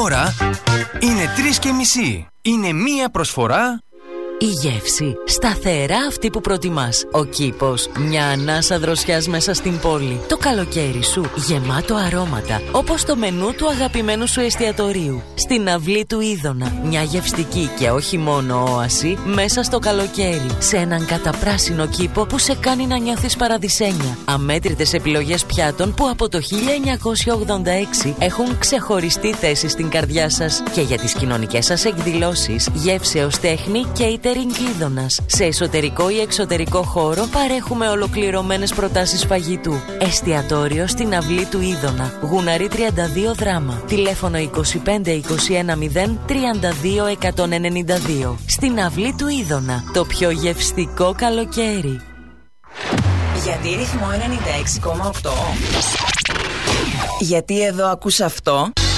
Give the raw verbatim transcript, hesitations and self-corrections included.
ώρα είναι τρεις και μισή. Είναι μία προσφορά. Η γεύση, σταθερά αυτή που προτιμάς. Ο κήπος, μια ανάσα δροσιάς μέσα στην πόλη. Το καλοκαίρι σου, γεμάτο αρώματα, όπως το μενού του αγαπημένου σου εστιατορίου. Στην αυλή του Είδωνα, μια γευστική και όχι μόνο όαση μέσα στο καλοκαίρι. Σε έναν καταπράσινο κήπο που σε κάνει να νιώθεις παραδεισένια. Αμέτρητες επιλογές πιάτων που από το χίλια εννιακόσια ογδόντα έξι έχουν ξεχωριστή θέση στην καρδιά σας. Και για τις κοινωνικές σας εκδηλώσεις, γεύσεως τέχνη και η Κλείδωνας. Σε εσωτερικό ή εξωτερικό χώρο παρέχουμε ολοκληρωμένες προτάσεις φαγητού. Εστιατόριο στην αυλή του Είδωνα. Γουναρή τριάντα δύο Δράμα. Τηλέφωνο είκοσι πέντε είκοσι ένα μηδέν τριάντα δύο εκατόν ενενήντα δύο. Στην αυλή του Είδωνα. Το πιο γευστικό καλοκαίρι. Γιατί ρυθμό ενενήντα έξι κόμμα οκτώ. Γιατί εδώ ακούς αυτό.